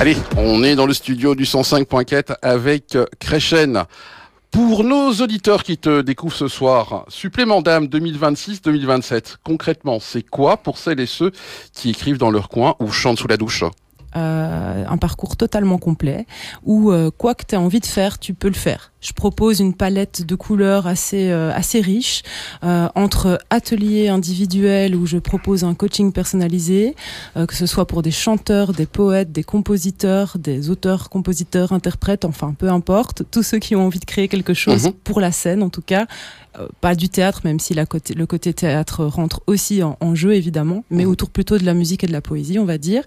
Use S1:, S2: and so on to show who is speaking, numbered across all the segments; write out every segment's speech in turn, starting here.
S1: Allez, on est dans le studio du 105.4 avec Crescen. Pour nos auditeurs qui te découvrent ce soir, supplément d'âme 2026-2027, concrètement, c'est quoi pour celles et ceux qui écrivent dans leur coin ou chantent sous la douche ?
S2: Un parcours totalement complet où quoi que tu aies envie de faire, tu peux le faire. Je propose une palette de couleurs assez riche entre ateliers individuels où je propose un coaching personnalisé, que ce soit pour des chanteurs, des poètes, des compositeurs, des auteurs, compositeurs, interprètes, enfin peu importe, tous ceux qui ont envie de créer quelque chose pour la scène en tout cas. Pas du théâtre, même si le côté théâtre rentre aussi en jeu évidemment, mais autour plutôt de la musique et de la poésie, on va dire.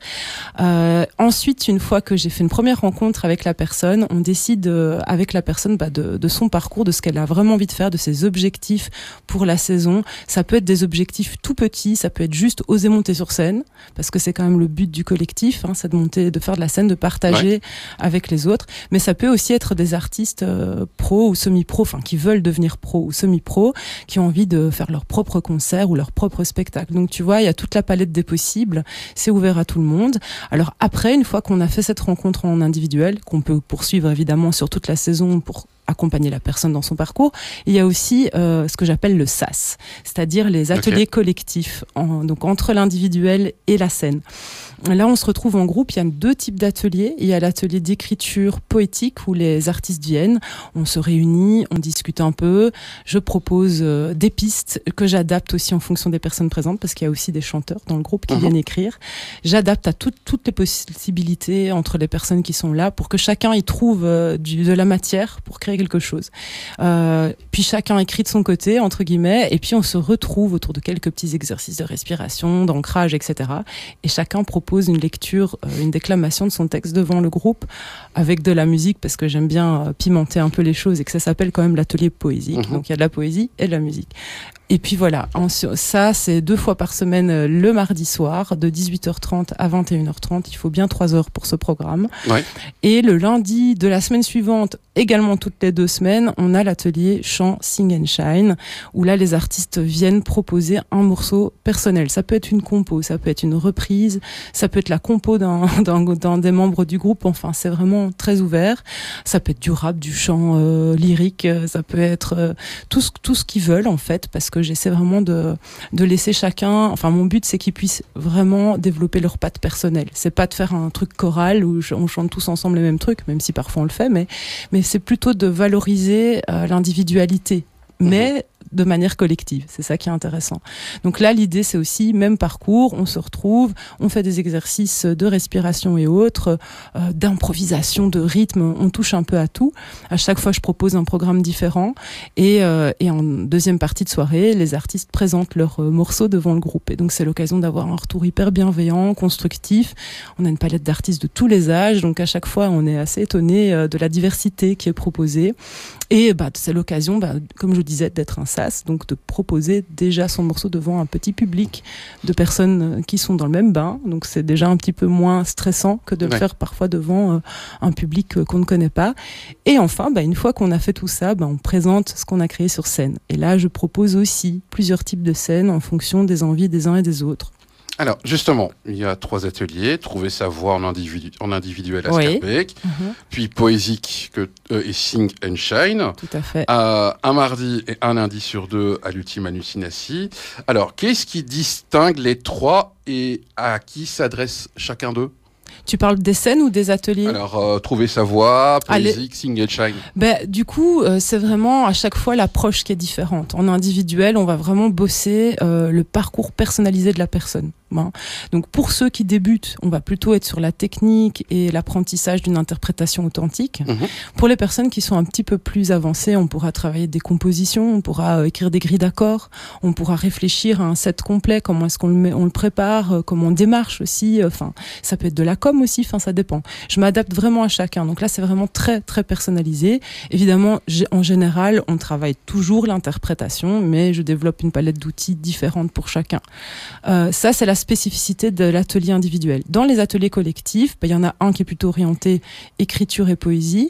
S2: Ensuite, une fois que j'ai fait une première rencontre avec la personne, on décide avec la personne de son parcours, de ce qu'elle a vraiment envie de faire, de ses objectifs pour la saison. Ça peut être des objectifs tout petits, ça peut être juste oser monter sur scène, parce que c'est quand même le but du collectif, c'est de monter, de faire de la scène, de partager avec les autres. Mais ça peut aussi être des artistes pro ou semi-pro, qui veulent devenir pro ou semi-pro, qui ont envie de faire leur propre concert ou leur propre spectacle. Donc tu vois, il y a toute la palette des possibles, c'est ouvert à tout le monde. Alors après, une fois qu'on a fait cette rencontre en individuel, qu'on peut poursuivre évidemment sur toute la saison pour accompagner la personne dans son parcours, il y a aussi ce que j'appelle le SAS, c'est-à-dire les ateliers collectifs, donc entre l'individuel et la scène. Là, on se retrouve en groupe, il y a deux types d'ateliers. Il y a l'atelier d'écriture poétique où les artistes viennent, on se réunit, on discute un peu, je propose des pistes que j'adapte aussi en fonction des personnes présentes, parce qu'il y a aussi des chanteurs dans le groupe qui viennent écrire. J'adapte à toutes les possibilités entre les personnes qui sont là pour que chacun y trouve de la matière pour créer quelque chose. Puis chacun écrit de son côté, entre guillemets, et puis on se retrouve autour de quelques petits exercices de respiration, d'ancrage, etc. Et chacun propose une lecture, une déclamation de son texte devant le groupe avec de la musique, parce que j'aime bien pimenter un peu les choses et que ça s'appelle quand même l'atelier poésique. Donc il y a de la poésie et de la musique. Et puis voilà, ça c'est 2 fois par semaine le mardi soir de 18h30 à 21h30. Il faut bien 3 heures pour ce programme. Et le lundi de la semaine suivante, également toutes les 2 semaines, on a l'atelier chant Sing and Shine, où là les artistes viennent proposer un morceau personnel. Ça peut être une compo, ça peut être une reprise, ça peut être la compo d'un des membres du groupe. Enfin, c'est vraiment très ouvert. Ça peut être du rap, du chant lyrique, ça peut être tout ce qu'ils veulent en fait, parce que j'essaie vraiment de laisser chacun, mon but c'est qu'ils puissent vraiment développer leur patte personnelle. C'est pas de faire un truc choral où on chante tous ensemble les mêmes trucs, même si parfois on le fait, mais c'est plutôt de valoriser l'individualité, mais de manière collective. C'est ça qui est intéressant. Donc là, l'idée, c'est aussi, même parcours, on se retrouve, on fait des exercices de respiration et autres, d'improvisation, de rythme, on touche un peu à tout. À chaque fois, je propose un programme différent et en deuxième partie de soirée, les artistes présentent leurs morceaux devant le groupe. Et donc, c'est l'occasion d'avoir un retour hyper bienveillant, constructif. On a une palette d'artistes de tous les âges, donc à chaque fois, on est assez étonné de la diversité qui est proposée. Et c'est l'occasion, comme je disais, d'être un SAS, donc de proposer déjà son morceau devant un petit public de personnes qui sont dans le même bain. Donc c'est déjà un petit peu moins stressant que de le faire parfois devant un public qu'on ne connaît pas. Et enfin, une fois qu'on a fait tout ça, on présente ce qu'on a créé sur scène. Et là, je propose aussi plusieurs types de scènes en fonction des envies des uns et des autres.
S1: Alors, justement, il y a 3 ateliers. Trouver sa voix en individuel à Scarbeck, puis poésique et Sing and Shine.
S2: Tout à fait.
S1: Un mardi et un lundi sur 2 à l'Ultime Hallucinatie. Alors, qu'est-ce qui distingue les 3 et à qui s'adresse chacun d'eux ?
S2: Tu parles des scènes ou des ateliers ?
S1: Alors, trouver sa voix, poésique, Sing and Shine.
S2: Du coup, c'est vraiment à chaque fois l'approche qui est différente. En individuel, on va vraiment bosser le parcours personnalisé de la personne. Donc pour ceux qui débutent, on va plutôt être sur la technique et l'apprentissage d'une interprétation authentique. Pour les personnes qui sont un petit peu plus avancées, on pourra travailler des compositions, on pourra écrire des grilles d'accords, on pourra réfléchir à un set complet, comment est-ce qu'on le prépare, comment on démarche aussi, ça peut être de la com aussi, ça dépend. Je m'adapte vraiment à chacun. Donc là, c'est vraiment très très personnalisé. Évidemment, en général, on travaille toujours l'interprétation, mais je développe une palette d'outils différentes pour chacun. Ça, c'est la la spécificité de l'atelier individuel. Dans les ateliers collectifs, il y en a un qui est plutôt orienté écriture et poésie,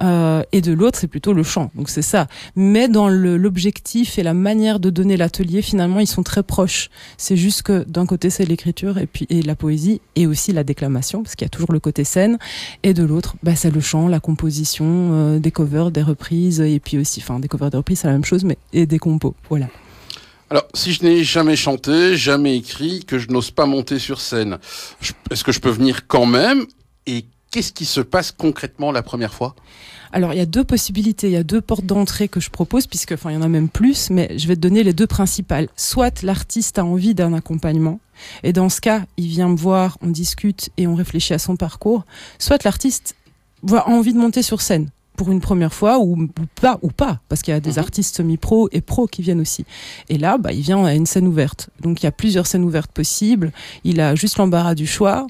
S2: et de l'autre, c'est plutôt le chant. Donc c'est ça. Mais dans l'objectif et la manière de donner l'atelier, finalement, ils sont très proches. C'est juste que d'un côté, c'est l'écriture et la poésie, et aussi la déclamation, parce qu'il y a toujours le côté scène, et de l'autre, c'est le chant, la composition, des covers, des reprises, et puis aussi, des covers, des reprises, c'est la même chose, mais et des compos. Voilà.
S1: Alors, si je n'ai jamais chanté, jamais écrit, que je n'ose pas monter sur scène, est-ce que je peux venir quand même? Et qu'est-ce qui se passe concrètement la première fois?
S2: Alors, il y a deux possibilités, il y a deux portes d'entrée que je propose, puisque, il y en a même plus, mais je vais te donner les deux principales. Soit l'artiste a envie d'un accompagnement, et dans ce cas, il vient me voir, on discute et on réfléchit à son parcours. Soit l'artiste a envie de monter sur scène pour une première fois ou pas, parce qu'il y a des artistes semi-pro et pro qui viennent aussi. Et là, il vient à une scène ouverte. Donc il y a plusieurs scènes ouvertes possibles. Il a juste l'embarras du choix.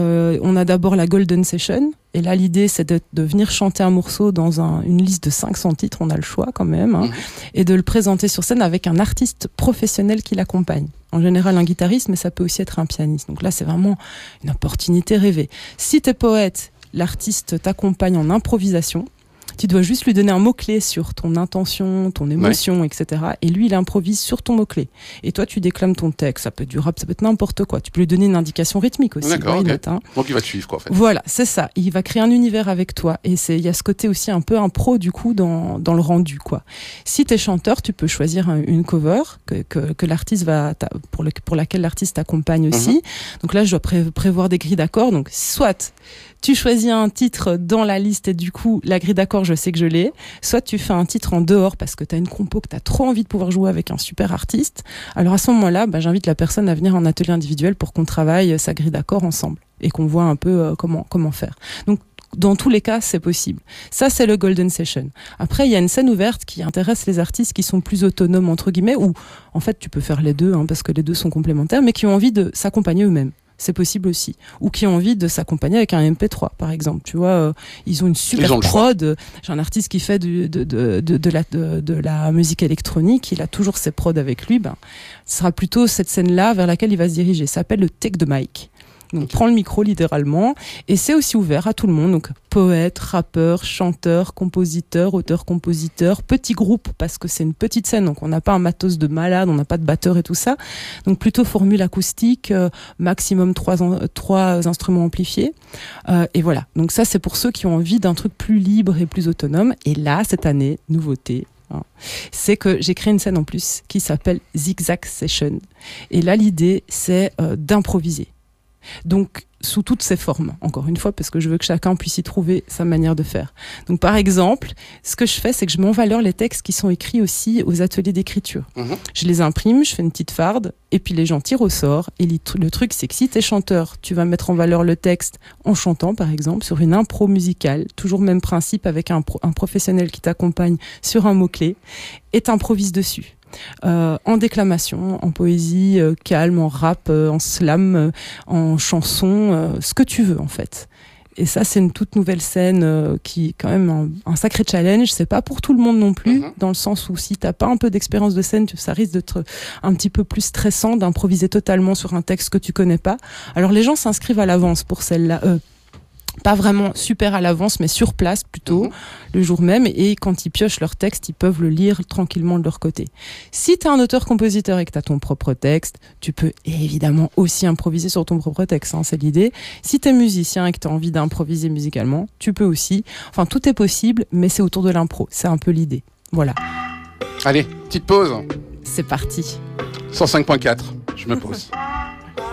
S2: On a d'abord la Golden Session. Et là, l'idée, c'est de venir chanter un morceau dans une liste de 500 titres, on a le choix quand même, et de le présenter sur scène avec un artiste professionnel qui l'accompagne. En général, un guitariste, mais ça peut aussi être un pianiste. Donc là, c'est vraiment une opportunité rêvée. Si t'es poète, l'artiste t'accompagne en improvisation. Tu dois juste lui donner un mot-clé sur ton intention, ton émotion, etc. Et lui, il improvise sur ton mot-clé. Et toi, tu déclames ton texte. Ça peut être du rap, ça peut être n'importe quoi. Tu peux lui donner une indication rythmique aussi.
S1: D'accord, okay. Donc il va te suivre, quoi, en fait.
S2: Voilà, c'est ça. Il va créer un univers avec toi. Et il y a ce côté aussi un peu impro, du coup, dans le rendu, quoi. Si t'es chanteur, tu peux choisir une cover que l'artiste pour laquelle l'artiste t'accompagne aussi. Donc là, je dois prévoir des grilles d'accords. Donc, soit tu choisis un titre dans la liste et du coup, la grille d'accords, je sais que je l'ai. Soit tu fais un titre en dehors parce que tu as une compo que tu as trop envie de pouvoir jouer avec un super artiste. Alors à ce moment-là, j'invite la personne à venir en atelier individuel pour qu'on travaille sa grille d'accords ensemble et qu'on voit un peu comment faire. Donc dans tous les cas, c'est possible. Ça, c'est le Golden Session. Après, il y a une scène ouverte qui intéresse les artistes qui sont plus autonomes, entre guillemets, ou en fait, tu peux faire les deux, parce que les deux sont complémentaires, mais qui ont envie de s'accompagner eux-mêmes. C'est possible aussi. Ou qui ont envie de s'accompagner avec un MP3, par exemple. Tu vois, ils ont une super prod. J'ai un artiste qui fait de la musique électronique. Il a toujours ses prods avec lui. Ce sera plutôt cette scène-là vers laquelle il va se diriger. Ça s'appelle le Take the Mic. Donc, prends le micro littéralement. Et c'est aussi ouvert à tout le monde. Donc, poète, rappeur, chanteur, compositeur, auteur-compositeur, petit groupe, parce que c'est une petite scène. Donc, on n'a pas un matos de malade, on n'a pas de batteur et tout ça. Donc, plutôt formule acoustique, maximum 3 instruments amplifiés. Et voilà. Donc, ça, c'est pour ceux qui ont envie d'un truc plus libre et plus autonome. Et là, cette année, nouveauté, c'est que j'ai créé une scène en plus qui s'appelle Zigzag Session. Et là, l'idée, c'est d'improviser. Donc, sous toutes ses formes, encore une fois, parce que je veux que chacun puisse y trouver sa manière de faire. Donc, par exemple, ce que je fais, c'est que je mets en valeur les textes qui sont écrits aussi aux ateliers d'écriture. Je les imprime, je fais une petite farde, et puis les gens tirent au sort. Et le truc, c'est que si t'es chanteur, tu vas mettre en valeur le texte en chantant, par exemple, sur une impro musicale, toujours même principe, avec un professionnel qui t'accompagne sur un mot-clé, et t'improvises dessus. En déclamation, en poésie, calme, en rap, en slam, en chanson, ce que tu veux en fait. Et ça, c'est une toute nouvelle scène qui est quand même un sacré challenge. C'est pas pour tout le monde non plus, dans le sens où si t'as pas un peu d'expérience de scène, ça risque d'être un petit peu plus stressant d'improviser totalement sur un texte que tu connais pas. Alors les gens s'inscrivent à l'avance pour celle-là. Pas vraiment super à l'avance, mais sur place plutôt, le jour même. Et quand ils piochent leur texte, ils peuvent le lire tranquillement de leur côté. Si t'es un auteur-compositeur et que t'as ton propre texte, tu peux évidemment aussi improviser sur ton propre texte, c'est l'idée. Si t'es musicien et que t'as envie d'improviser musicalement, tu peux aussi. Enfin, tout est possible, mais c'est autour de l'impro. C'est un peu l'idée. Voilà.
S1: Allez, petite pause.
S2: C'est parti.
S1: 105.4, je me pose.